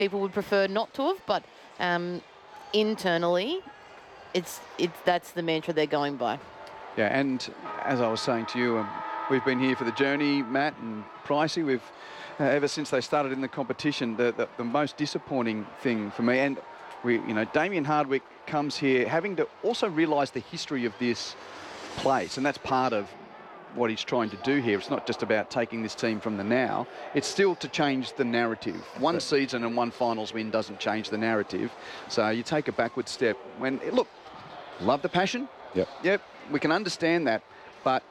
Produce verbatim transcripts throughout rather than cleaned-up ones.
people would prefer not to have, but um, internally, it's it's that's the mantra they're going by. Yeah, and as I was saying to you, um, we've been here for the journey, Matt and Pricey. We've uh, ever since they started in the competition, the, the the most disappointing thing for me, and we, you know, Damien Hardwick comes here having to also realise the history of this place, and that's part of what he's trying to do here. It's not just about taking this team from the now. It's still to change the narrative. One season and one finals win doesn't change the narrative. So you take a backward step. When look, love the passion. Yep. Yep. We can understand that, but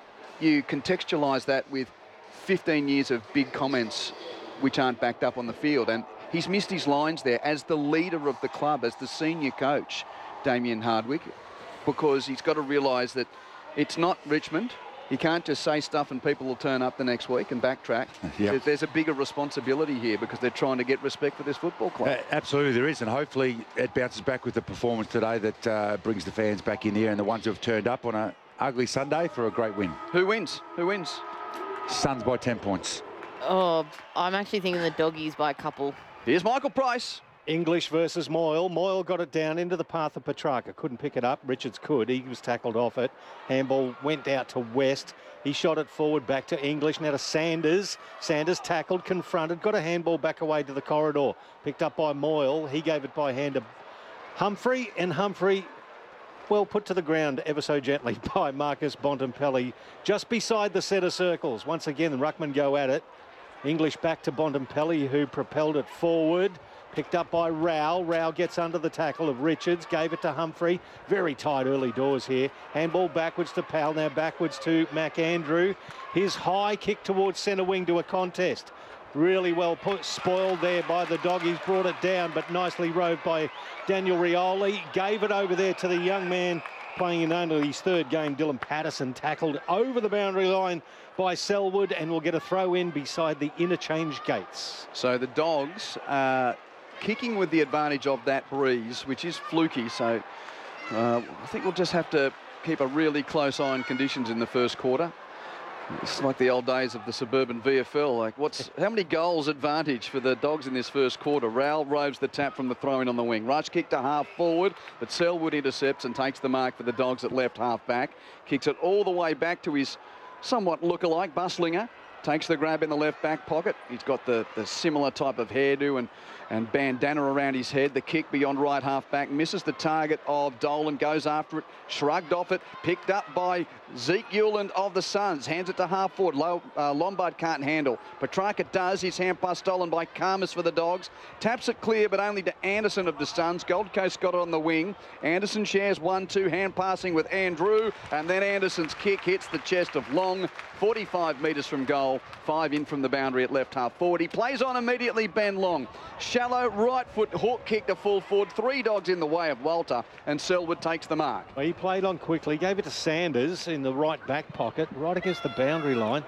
you contextualise that with fifteen years of big comments which aren't backed up on the field, and he's missed his lines there as the leader of the club, as the senior coach, Damien Hardwick, because he's got to realise that it's not Richmond. He can't just say stuff and people will turn up the next week and backtrack. Yep. There's a bigger responsibility here because they're trying to get respect for this football club. Uh, absolutely there is, and hopefully it bounces back with the performance today that uh, brings the fans back in here and the ones who have turned up on a ugly Sunday for a great win. Who wins? Who wins? Suns by ten points. Oh, I'm actually thinking the Doggies by a couple. Here's Michael Price. English versus Moyle. Moyle got it down into the path of Petrarca. Couldn't pick it up. Richards could. He was tackled off it. Handball went out to West. He shot it forward back to English. Now to Sanders. Sanders tackled, confronted. Got a handball back away to the corridor. Picked up by Moyle. He gave it by hand to Humphrey. And Humphrey, well put to the ground ever so gently by Marcus Bontempelli. Just beside the centre circles. Once again, the Ruckman go at it. English back to Bontempelli, who propelled it forward. Picked up by Rowell. Rowell gets under the tackle of Richards. Gave it to Humphrey. Very tight early doors here. Handball backwards to Powell. Now backwards to McAndrew. His high kick towards centre wing to a contest. Really well put, spoiled there by the Doggies. Brought it down, but nicely roved by Daniel Rioli. Gave it over there to the young man playing in only his third game, Dylan Patterson, tackled over the boundary line by Selwood and will get a throw in beside the interchange gates. So the Dogs are kicking with the advantage of that breeze, which is fluky. So uh, I think we'll just have to keep a really close eye on conditions in the first quarter. It's like the old days of the suburban V F L. Like, what's how many goals advantage for the Dogs in this first quarter? Rowell roves the tap from the throw-in on the wing. Rush kick to half forward, but Selwood intercepts and takes the mark for the Dogs at left half back. Kicks it all the way back to his somewhat look-alike, Buslinger. Takes the grab in the left back pocket. He's got the, the similar type of hairdo and, and bandana around his head. The kick beyond right half back. Misses the target of Dolan. Goes after it. Shrugged off it. Picked up by Zeke Euland of the Suns. Hands it to half forward. Low, uh, Lombard can't handle. Petrarca does. His hand pass stolen by Karmas for the Dogs. Taps it clear, but only to Anderson of the Suns. Gold Coast got it on the wing. Anderson shares one two. Hand passing with Andrew. And then Anderson's kick hits the chest of Long. forty-five metres from goal. Five in from the boundary at left half forward. He plays on immediately, Ben Long. Shallow right foot hook kick to full forward. Three Dogs in the way of Walter, and Selwood takes the mark. Well, he played on quickly, gave it to Sanders in the right back pocket, right against the boundary line.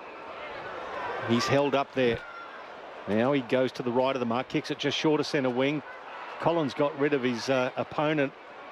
He's held up there. Now he goes to the right of the mark, kicks it just short of centre wing. Collins got rid of his uh, opponent.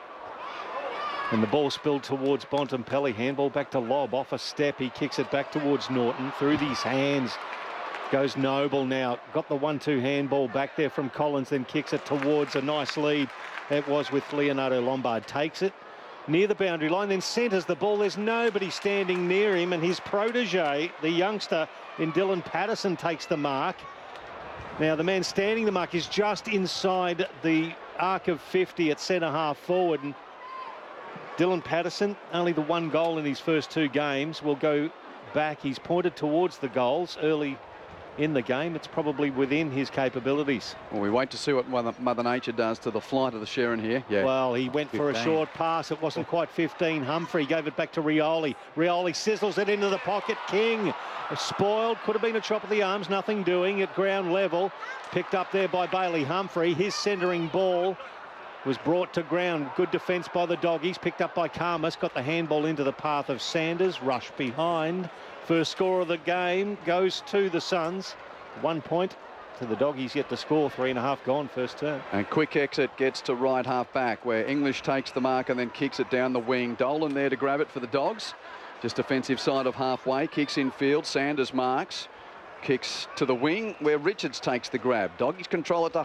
And the ball spilled towards Bontempelli. Handball back to Lobb. Off a step, he kicks it back towards Norton. Through these hands goes Noble now. Got the one two handball back there from Collins, then kicks it towards a nice lead. That was with Leonardo Lombard. Takes it near the boundary line, then centres the ball. There's nobody standing near him, and his protege, the youngster in Dylan Patterson, takes the mark. Now, the man standing the mark is just inside the arc of fifty at centre half forward. And Dylan Patterson, only the one goal in his first two games, will go back. He's pointed towards the goals early in the game. It's probably within his capabilities. Well, we wait to see what Mother, Mother Nature does to the flight of the Sharon here. Yeah. Well, he went for a short pass. It wasn't quite fifteen. Humphrey gave it back to Rioli. Rioli sizzles it into the pocket. King spoiled. Could have been a chop of the arms. Nothing doing at ground level. Picked up there by Bailey Humphrey. His centering ball was brought to ground. Good defence by the Doggies. Picked up by Karmas. Got the handball into the path of Sanders. Rush behind. First score of the game goes to the Suns. One point to the Doggies yet to score. Three and a half gone first turn. And quick exit gets to right half back, where English takes the mark and then kicks it down the wing. Dolan there to grab it for the Dogs. Just defensive side of halfway. Kicks in field. Sanders marks. Kicks to the wing where Richards takes the grab. Doggies control it to